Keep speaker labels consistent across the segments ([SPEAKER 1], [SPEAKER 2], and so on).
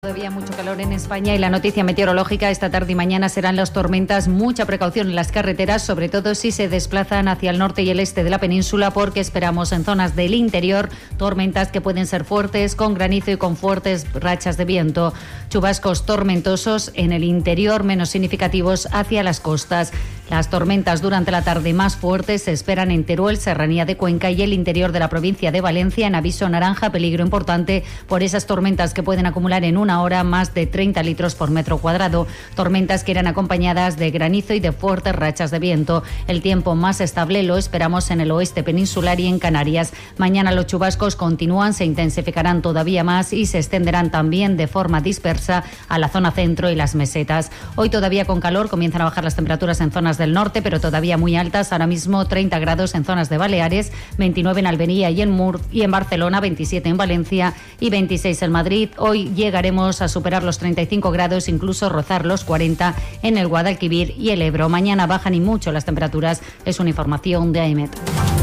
[SPEAKER 1] Todavía mucho calor en España y la noticia meteorológica esta tarde y mañana serán las tormentas. Mucha precaución en las carreteras, sobre todo si se desplazan hacia el norte y el este de la península, porque esperamos en zonas del interior tormentas que pueden ser fuertes, con granizo y con fuertes rachas de viento. Chubascos tormentosos en el interior, menos significativos hacia las costas. Las tormentas durante la tarde más fuertes se esperan en Teruel, Serranía de Cuenca y el interior de la provincia de Valencia, en aviso naranja, peligro importante por esas tormentas que pueden acumular en una hora más de 30 litros por metro cuadrado. Tormentas que irán acompañadas de granizo y de fuertes rachas de viento. El tiempo más estable lo esperamos en el oeste peninsular y en Canarias. Mañana los chubascos continúan, se intensificarán todavía más y se extenderán también de forma dispersa a la zona centro y las mesetas. Hoy todavía con calor, comienzan a bajar las temperaturas en zonas del norte, pero todavía muy altas. Ahora mismo 30 grados en zonas de Baleares, 29 en Almería y en Barcelona, 27 en Valencia y 26 en Madrid. Hoy llegaremos a superar los 35 grados, incluso rozar los 40 en el Guadalquivir y el Ebro. Mañana bajan y mucho las temperaturas. Es una información de AEMET.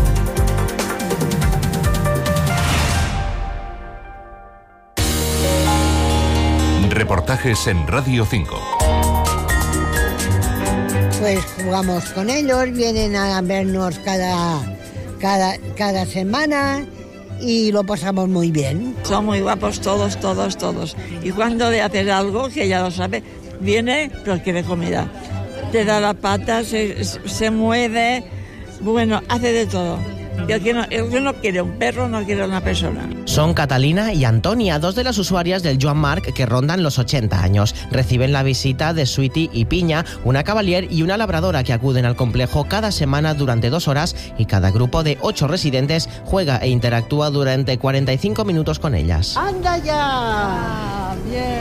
[SPEAKER 2] Reportajes en Radio 5.
[SPEAKER 3] Pues jugamos con ellos, vienen a vernos cada semana y lo pasamos muy bien.
[SPEAKER 4] Son muy guapos todos. Y cuando de hacer algo, que ya lo sabe, viene, pero quiere comida. Te da la pata, se mueve, bueno, hace de todo. El que no quiere un perro, no quiere una persona.
[SPEAKER 5] Son Catalina y Antonia, dos de las usuarias del Joan Marc que rondan los 80 años. Reciben la visita de Sweetie y Piña, una cavalier y una labradora que acuden al complejo cada semana durante 2 horas y cada grupo de 8 residentes juega e interactúa durante 45 minutos con ellas.
[SPEAKER 3] ¡Anda ya!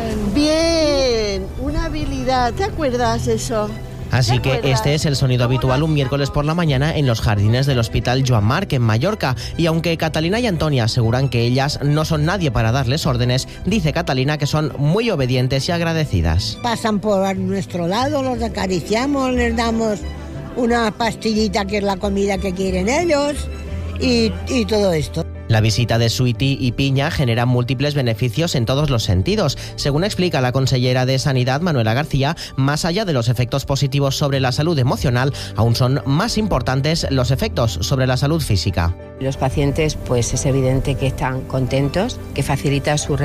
[SPEAKER 3] Bien, una habilidad, ¿te acuerdas eso?
[SPEAKER 5] Así que este es el sonido habitual un miércoles por la mañana en los jardines del Hospital Joan Marc en Mallorca. Y aunque Catalina y Antonia aseguran que ellas no son nadie para darles órdenes, dice Catalina que son muy obedientes y agradecidas.
[SPEAKER 3] Pasan por nuestro lado, los acariciamos, les damos una pastillita que es la comida que quieren ellos y todo esto.
[SPEAKER 5] La visita de Sweetie y Piña genera múltiples beneficios en todos los sentidos. Según explica la consellera de Sanidad, Manuela García, más allá de los efectos positivos sobre la salud emocional, aún son más importantes los efectos sobre la salud física.
[SPEAKER 6] Los pacientes, pues es evidente que están contentos, que facilita su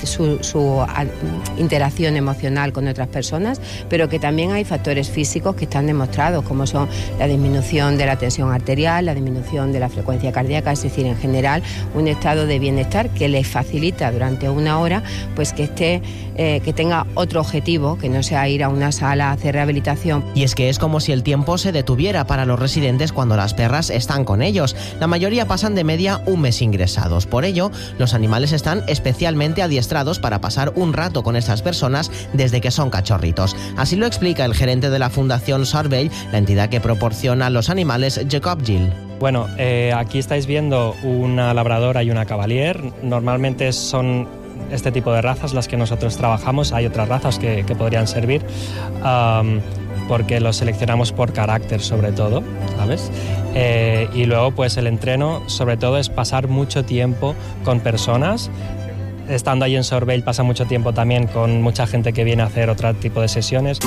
[SPEAKER 6] interacción emocional con otras personas, pero que también hay factores físicos que están demostrados, como son la disminución de la tensión arterial, la disminución de la frecuencia cardíaca, es decir, en general, un estado de bienestar que les facilita durante una hora, pues que tenga otro objetivo, que no sea ir a una sala a hacer rehabilitación.
[SPEAKER 5] Y es que es como si el tiempo se detuviera para los residentes cuando las perras están con ellos. La mayoría pasan de media un mes ingresados. Por ello, los animales están especialmente adiestrados para pasar un rato con estas personas desde que son cachorritos. Así lo explica el gerente de la Fundación Sorvell, la entidad que proporciona los animales, Jacob Gill.
[SPEAKER 7] Bueno, aquí estáis viendo una labradora y una cavalier. Normalmente son este tipo de razas las que nosotros trabajamos. Hay otras razas que podrían servir, porque los seleccionamos por carácter sobre todo, ¿sabes? Y luego pues el entreno sobre todo es pasar mucho tiempo con personas. Estando ahí en Sorvell pasa mucho tiempo también con mucha gente que viene a hacer otro tipo de sesiones.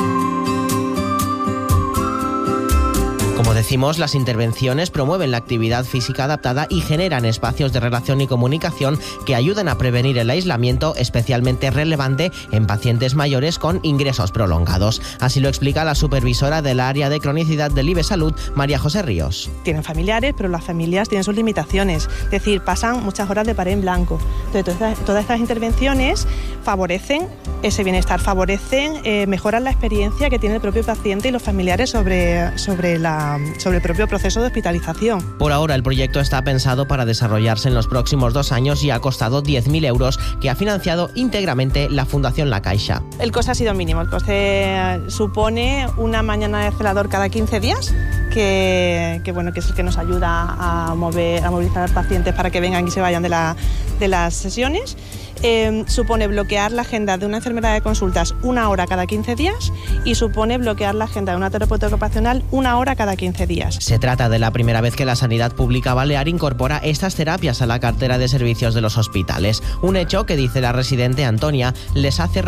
[SPEAKER 5] Como decimos, las intervenciones promueven la actividad física adaptada y generan espacios de relación y comunicación que ayudan a prevenir el aislamiento, especialmente relevante en pacientes mayores con ingresos prolongados. Así lo explica la supervisora del área de cronicidad del IBE Salud, María José Ríos.
[SPEAKER 8] Tienen familiares, pero las familias tienen sus limitaciones, es decir, pasan muchas horas de pared en blanco. Entonces, todas estas intervenciones favorecen ese bienestar, mejoran la experiencia que tiene el propio paciente y los familiares sobre el propio proceso de hospitalización.
[SPEAKER 5] Por ahora el proyecto está pensado para desarrollarse en los próximos 2 años y ha costado 10.000 euros que ha financiado íntegramente la Fundación La Caixa.
[SPEAKER 8] El coste ha sido mínimo, el coste supone una mañana de celador cada 15 días que es el que nos ayuda a movilizar a pacientes para que vengan y se vayan de las sesiones. supone bloquear la agenda de una enfermera de consultas 1 hora cada 15 días y supone bloquear la agenda de una terapeuta ocupacional 1 hora cada 15 días.
[SPEAKER 5] Se trata de la primera vez que la sanidad pública balear incorpora estas terapias a la cartera de servicios de los hospitales. Un hecho que, dice la residente Antonia, les hace